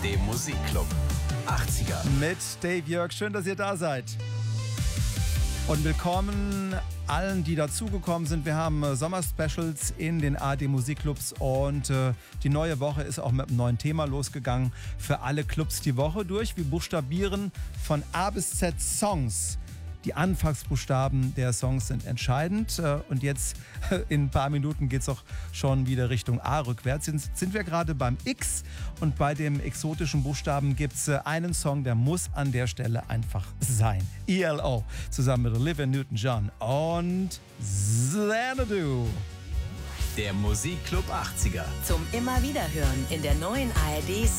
dem Musikclub 80er. Mit Dave Jörg. Schön, dass ihr da seid. Und willkommen allen, die dazugekommen sind. Wir haben Sommerspecials in den ARD Musikclubs und die neue Woche ist auch mit einem neuen Thema losgegangen. Für alle Clubs die Woche durch. Wir buchstabieren von A bis Z Songs. Die Anfangsbuchstaben der Songs sind entscheidend. Und jetzt in ein paar Minuten geht es auch schon wieder Richtung A rückwärts. Sind wir gerade beim X und bei dem exotischen Buchstaben gibt es einen Song, der muss an der Stelle einfach sein. ELO zusammen mit Olivia Newton-John und Xanadu. Der Musikclub 80er. Zum immer wieder hören in der neuen ARD